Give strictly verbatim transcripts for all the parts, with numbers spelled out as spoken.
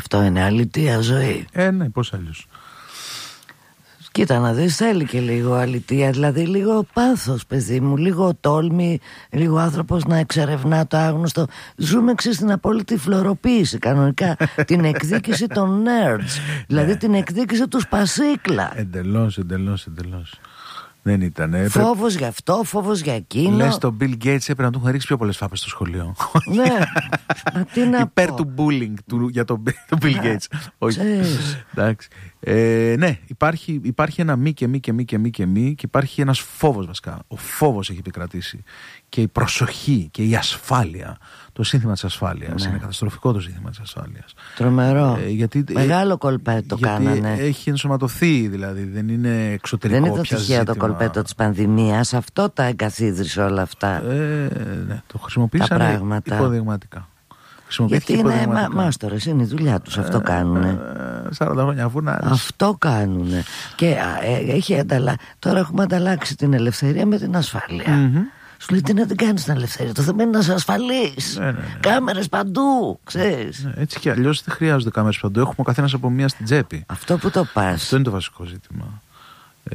Αυτό είναι αλητεία ζωή. Ε, ναι, πώς αλλιώς. Κοίτα να δεις, θέλει και λίγο αλητεία, δηλαδή λίγο πάθος, παιδί μου, λίγο τόλμη, λίγο άνθρωπος να εξερευνά το άγνωστο. Ζούμε εξής στην απόλυτη φλωροποίηση κανονικά. Την εκδίκηση των nerds, δηλαδή την εκδίκηση του σπασίκλα. Εντελώς, εντελώς, εντελώς. Δεν ήταν. Φόβος για αυτό, φόβος για εκείνο. Λες τον Bill Gates έπρεπε να του έχουν ρίξει πιο πολλές φάπες στο σχολείο. Ναι. Μα τι να υπέρ πω. του bullying του, για τον, τον Bill Gates. Όχι. Εντάξει. Ε, ναι, υπάρχει, υπάρχει ένα μη και μη και μη και μη και μη και υπάρχει ένας φόβος βασικά. Ο φόβος έχει επικρατήσει. Και η προσοχή και η ασφάλεια. Το σύνθημα της ασφάλειας. Ναι. Είναι καταστροφικό το σύνθημα της ασφάλειας. Τρομερό. Ε, γιατί, Μεγάλο κολπέτο το γιατί κάνανε. Έχει ενσωματωθεί, δηλαδή. Δεν είναι εξωτερικό. Δεν είναι το τυχαίο το κολπέτο της πανδημίας. Αυτό τα εγκαθίδρυσε όλα αυτά. Ε, ναι, το χρησιμοποίησαν υποδειγματικά. Γιατί είναι μα, μάστορες, είναι η δουλειά τους. Αυτό κάνουνε. σαράντα χρόνια φούρναρες. Αυτό κάνουνε. Και ε, έχει ανταλλα... τώρα έχουμε ανταλλάξει την ελευθερία με την ασφάλεια. Mm-hmm. Σου λέει τι να την κάνεις την ελευθερία. Το θέμα είναι να είσαι ασφαλής. Ναι, ναι, ναι. Κάμερες παντού, ξέρεις. Ναι, έτσι κι αλλιώς δεν χρειάζονται κάμερες παντού. Έχουμε ο καθένας από μία στην τσέπη. Αυτό που το πας. Αυτό είναι το βασικό ζήτημα. Ε,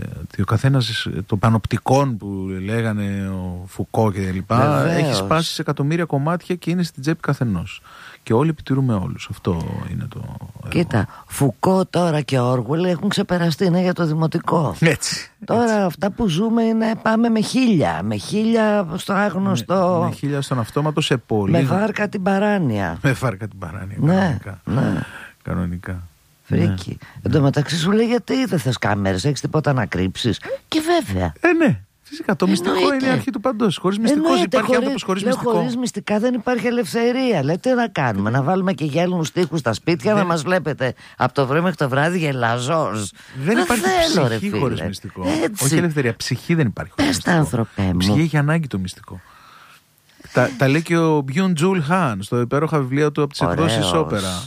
ο καθένας των πανοπτικών που λέγανε ο Φουκώ και τα λοιπά έχει σπάσει σε εκατομμύρια κομμάτια και είναι στην τσέπη καθενός. Και όλοι επιτηρούμε όλους. Αυτό είναι το. Κοίτα, εγώ. Φουκώ τώρα και Όργουελ έχουν ξεπεραστεί, είναι για το δημοτικό. Έτσι. Τώρα έτσι. Αυτά που ζούμε είναι πάμε με χίλια. Με χίλια στο άγνωστο. Με, με χίλια στον αυτόματο σε πολύ. Με βάρκα την παράνοια. Με βάρκα την παράνοια. Ναι, κανονικά. Ναι. Κανονικά. Φρίκι. Ναι. Εν τω μεταξύ σου λέει γιατί δεν θες κάμερες, έχεις τίποτα να κρύψεις. Και βέβαια. Ε, ναι. Φυσικά το μυστικό Εννοείται. Είναι η αρχή του παντός. Χωρίς μυστικό υπάρχει άνθρωπος χωρίς μυστικό. Χωρίς μυστικά δεν υπάρχει ελευθερία. Λέει τι να κάνουμε, να βάλουμε και γέλνους τοίχους στα σπίτια, δεν... να μας βλέπετε από το πρωί μέχρι το βράδυ γελαζός. Δεν να υπάρχει θέλω, ψυχή χωρίς μυστικό. Έτσι. Όχι ελευθερία, ψυχή δεν υπάρχει χωρίς μυστικό. Πες τα άνθρωπέ μου. Ψυχή έχει ανάγκη το μυστικό. τα, τα λέει και ο Μπιουν Τζουλ Χάν στο υπέροχα βιβλίο του από τις εκδόσεις Όπερα.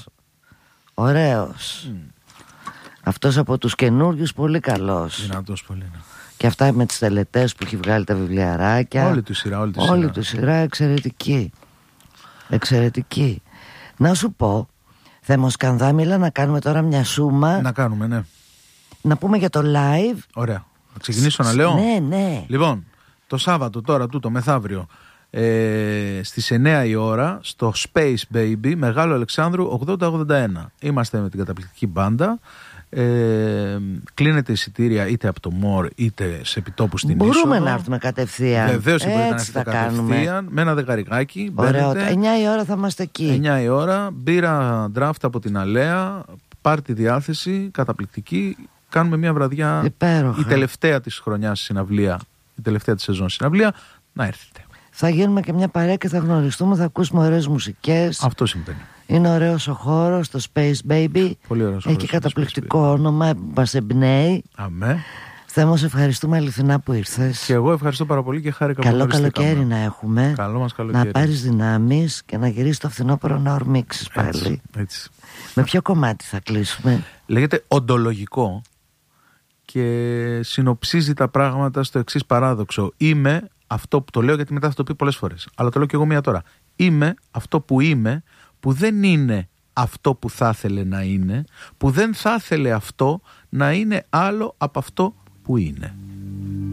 Ωραίος. Mm. Αυτός από τους καινούριους πολύ καλός. Δυνατός πολύ, ναι. Και αυτά με τις τελετές που έχει βγάλει τα βιβλιαράκια. Όλη του σειρά, όλη του όλη σειρά. του σειρά εξαιρετική. Εξαιρετική. Να σου πω, Θεμοσκανδάμιλα, να κάνουμε τώρα μια σούμα. Να κάνουμε, ναι. Να πούμε για το live. Ωραία. Να ξεκινήσω να λέω. Ναι, ναι. Λοιπόν, το Σάββατο τώρα, τούτο, μεθαύριο, ε, στις εννιά η ώρα, στο Space Baby, Μεγάλο Αλεξάνδρου ογδόντα ογδόντα ένα. Είμαστε με την καταπληκτική μπάντα. Ε, κλείνετε εισιτήρια είτε από το Μορ είτε σε επιτόπου στην είσοδο. Μπορούμε να έρθουμε κατευθείαν. Βεβαίως μπορείτε να έρθετε κατευθείαν με ένα δεκαρικάκι. Ωραίο. εννιά η ώρα θα είμαστε εκεί. εννιά η ώρα, μπύρα draft από την Αλέα, πάρτι διάθεση, καταπληκτική. Κάνουμε μια βραδιά. Υπέροχα. Η τελευταία της χρονιάς συναυλία, η τελευταία της σεζόν συναυλία. Να έρθετε. Θα γίνουμε και μια παρέα και θα γνωριστούμε, θα ακούσουμε ωραίες μουσικές. Αυτό συμβαίνει. Είναι ωραίος ο χώρος, το Space Baby. Πολύ ωραίος. Έχει καταπληκτικό όνομα, μας εμπνέει. Αμέ. Θέμο, σε ευχαριστούμε αληθινά που ήρθες. Και εγώ ευχαριστώ πάρα πολύ και χάρηκα που Καλό καλοκαίρι να έχουμε. Καλό μας καλοκαίρι. Να πάρεις δυνάμεις και να γυρίσεις το φθινόπωρο να ορμήξεις πάλι. Έτσι, έτσι. Με ποιο κομμάτι θα κλείσουμε? Λέγεται οντολογικό και συνοψίζει τα πράγματα στο εξής παράδοξο. Είμαι αυτό που το λέω, γιατί μετά θα το πει πολλές φορές, αλλά το λέω και εγώ μία τώρα. Είμαι αυτό που είμαι, που δεν είναι αυτό που θα ήθελε να είναι, που δεν θα ήθελε αυτό να είναι άλλο από αυτό που είναι.